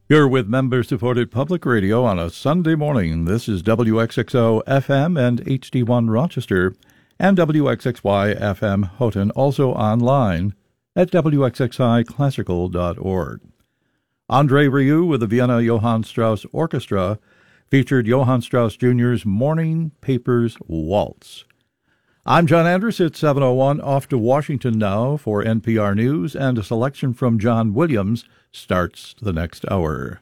You're with member-supported public radio on a Sunday morning. This is WXXO FM and HD1 Rochester and WXXY FM Houghton, also online at WXXIClassical.org. Andre Rieu with the Vienna Johann Strauss Orchestra featured Johann Strauss Jr.'s Morning Papers Waltz. I'm John Andrus at 7:01, off to Washington now for NPR News, and a selection from John Williams starts the next hour.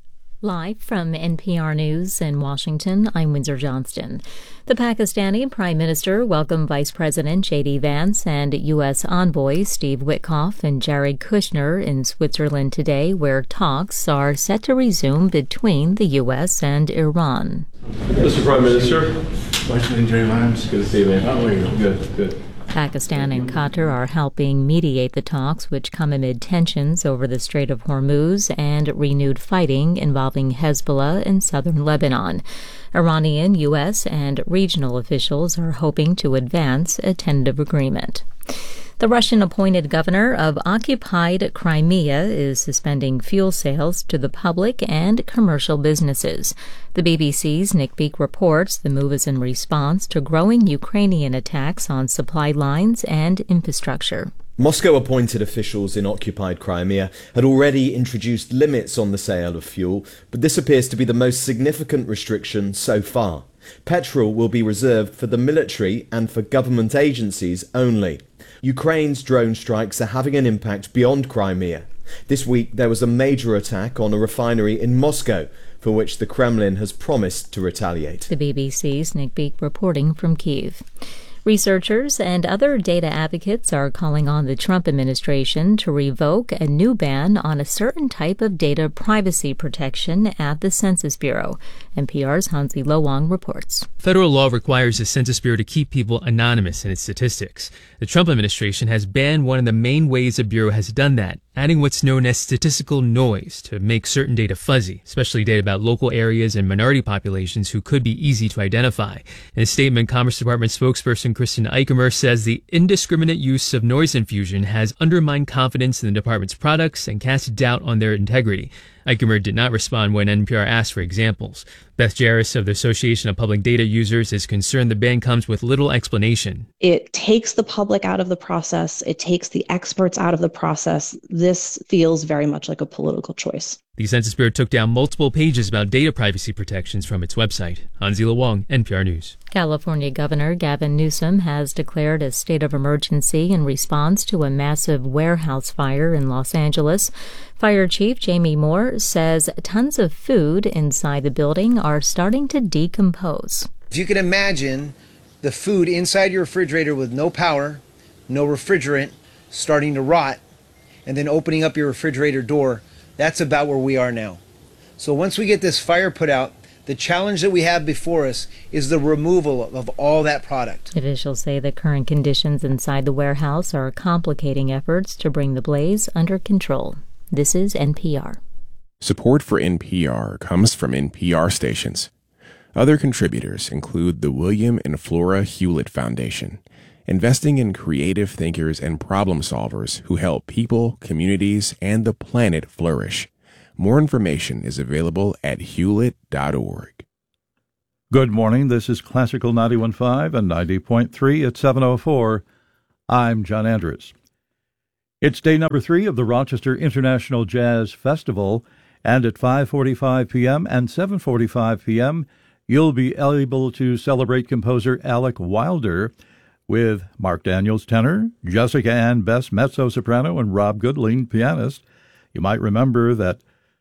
Live from NPR News in Washington, I'm Windsor Johnston. The Pakistani Prime Minister welcomed Vice President J.D. Vance and U.S. envoy Steve Witkoff and Jared Kushner in Switzerland today, where talks are set to resume between the U.S. and Iran. Mr. Prime Minister. Vice President Jerry Lyons. Good to see you, man. How are you? Good. Pakistan and Qatar are helping mediate the talks, which come amid tensions over the Strait of Hormuz and renewed fighting involving Hezbollah in southern Lebanon. Iranian, U.S., and regional officials are hoping to advance a tentative agreement. The Russian-appointed governor of occupied Crimea is suspending fuel sales to the public and commercial businesses. The BBC's Nick Beake reports the move is in response to growing Ukrainian attacks on supply lines and infrastructure. Moscow-appointed officials in occupied Crimea had already introduced limits on the sale of fuel, but this appears to be the most significant restriction so far. Petrol will be reserved for the military and for government agencies only. Ukraine's drone strikes are having an impact beyond Crimea. This week there was a major attack on a refinery in Moscow, for which the Kremlin has promised to retaliate. The BBC's Nick Beake reporting from Kyiv. Researchers and other data advocates are calling on the Trump administration to revoke a new ban on a certain type of data privacy protection at the Census Bureau. NPR's Hansi Lo-Wang reports. Federal law requires the Census Bureau to keep people anonymous in its statistics. The Trump administration has banned one of the main ways the Bureau has done that, adding what's known as statistical noise to make certain data fuzzy, especially data about local areas and minority populations who could be easy to identify. In a statement, Commerce Department spokesperson Kristen Eichemer says the indiscriminate use of noise infusion has undermined confidence in the department's products and cast doubt on their integrity. Eichemer did not respond when NPR asked for examples. Beth Jarris of the Association of Public Data Users is concerned the ban comes with little explanation. It takes the public out of the process. It takes the experts out of the process. This feels very much like a political choice. The Census Bureau took down multiple pages about data privacy protections from its website. Hansi Lo-Wang, NPR News. California Governor Gavin Newsom has declared a state of emergency in response to a massive warehouse fire in Los Angeles. Fire Chief Jamie Moore says tons of food inside the building are starting to decompose. If you can imagine the food inside your refrigerator with no power, no refrigerant, starting to rot, and then opening up your refrigerator door, that's about where we are now. So once we get this fire put out, the challenge that we have before us is the removal of all that product. Officials say the current conditions inside the warehouse are complicating efforts to bring the blaze under control. This is NPR. Support for NPR comes from NPR stations. Other contributors include the William and Flora Hewlett Foundation, investing in creative thinkers and problem solvers who help people, communities, and the planet flourish. More information is available at hewlett.org. Good morning. This is Classical 91.5 and 90.3 at 7:04. I'm John Andrus. It's day number 3 of the Rochester International Jazz Festival, and at 5:45 p.m. and 7:45 p.m., you'll be able to celebrate composer Alec Wilder with Mark Daniels, tenor, Jessica Ann Best, mezzo-soprano, and Rob Goodling, pianist. You might remember that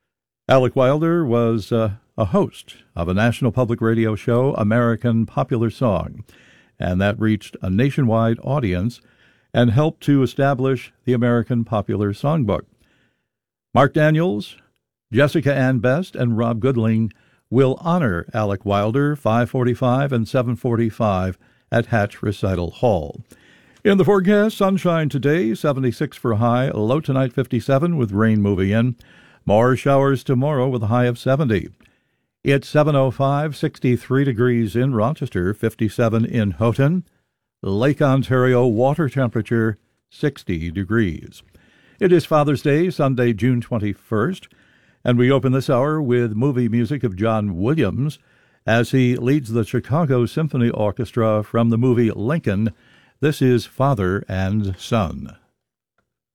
Alec Wilder was a host of a national public radio show, American Popular Song, and that reached a nationwide audience and helped to establish the American Popular Songbook. Mark Daniels, Jessica Ann Best, and Rob Goodling will honor Alec Wilder 5:45 and 7:45 at Hatch Recital Hall. In the forecast, sunshine today, 76 for a high, low tonight 57 with rain moving in. More showers tomorrow with a high of 70. It's 7:05, 63 degrees in Rochester, 57 in Houghton. Lake Ontario water temperature 60 degrees. It is Father's Day, Sunday, June 21st. And we open this hour with movie music of John Williams as he leads the Chicago Symphony Orchestra from the movie Lincoln. This is Father and Son.